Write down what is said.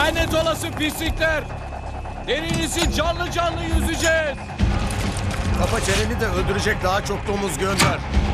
Lanet olası pislikler. Derinizi canlı canlı yüzeceğiz. Kapa çeneni de öldürecek daha çok domuz gönder.